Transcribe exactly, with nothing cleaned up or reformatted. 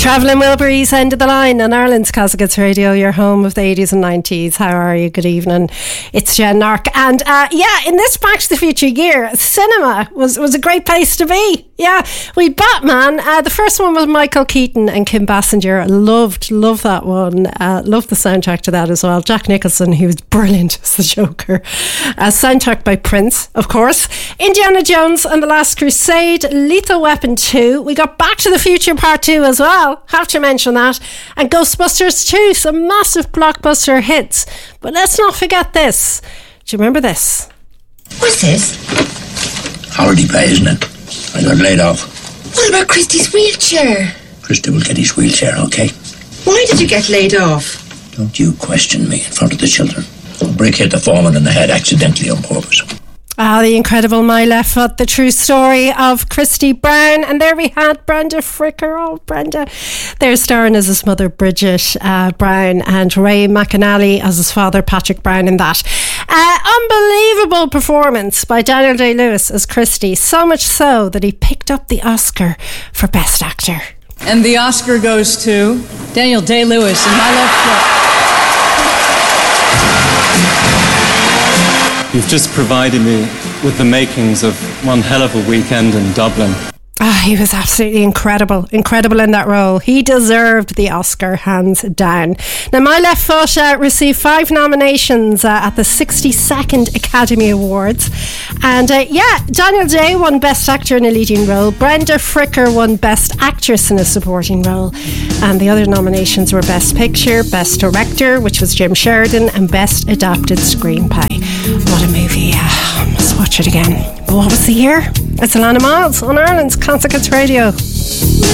Travelling Wilburys, end of the line on Ireland's Casagets Radio, your home of the eighties and nineties. How are you? Good evening. It's Jen Nark. And uh, yeah, in this Back to the Future year, cinema was, was a great place to be. Yeah, we Batman. Uh, the first one was Michael Keaton and Kim Basinger. Loved, loved that one. Uh, loved the soundtrack to that as well. Jack Nicholson, he was brilliant as the Joker. Uh, soundtrack by Prince, of course. Indiana Jones and the Last Crusade. Lethal Weapon two. We got Back to the Future Part two as well. Have to mention that. And Ghostbusters two. Some massive blockbuster hits. But let's not forget this. Do you remember this? What's this? Holiday pay, isn't it? I got laid off. What about Christy's wheelchair? Christy will get his wheelchair, okay? Why did you get laid off? Don't you question me in front of the children. A brick hit the foreman in the head accidentally on purpose. Ah, the incredible My Left Foot, the true story of Christy Brown. And there we had Brenda Fricker. Oh, Brenda. They're starring as his mother, Bridget uh, Brown, and Ray McAnally as his father, Patrick Brown, in that. Uh, unbelievable performance by Daniel Day-Lewis as Christy. So much so that he picked up the Oscar for Best Actor. And the Oscar goes to Daniel Day-Lewis in My Left Foot. You've just provided me with the makings of one hell of a weekend in Dublin. Ah, he was absolutely incredible, incredible in that role. He deserved the Oscar, hands down. Now, My Left Foot uh, received five nominations uh, at the sixty-second Academy Awards. And uh, yeah, Daniel Day won Best Actor in a Leading Role. Brenda Fricker won Best Actress in a Supporting Role. And the other nominations were Best Picture, Best Director, which was Jim Sheridan, and Best Adapted Screenplay. What a movie. Uh, I must watch it again. But what was the year? It's Alana Miles on Ireland's Casagets Radio.